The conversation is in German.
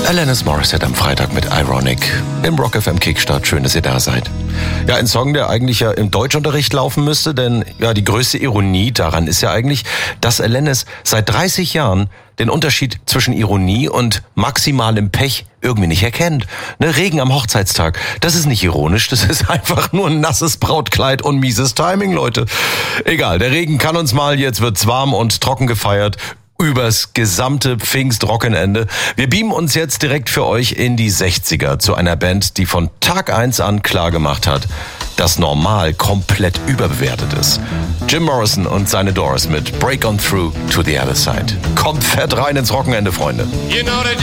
Alanis Morissette am Freitag mit Ironic im Rock FM Kickstart. Schön, dass ihr da seid. Ja, ein Song, der eigentlich ja im Deutschunterricht laufen müsste, denn ja, die größte Ironie daran ist ja eigentlich, dass Alanis seit 30 Jahren den Unterschied zwischen Ironie und maximalem Pech irgendwie nicht erkennt. Ne, Regen am Hochzeitstag, das ist nicht ironisch, das ist einfach nur ein nasses Brautkleid und mieses Timing, Leute. Egal, der Regen kann uns mal, jetzt wird's warm und trocken gefeiert. Übers gesamte Pfingst-Wochenende. Wir beamen uns jetzt direkt für euch in die 60er zu einer Band, die von Tag 1 an klargemacht hat, dass normal komplett überbewertet ist. Jim Morrison und seine Doors mit Break On Through to the Other Side. Kommt fett rein ins Wochenende, Freunde.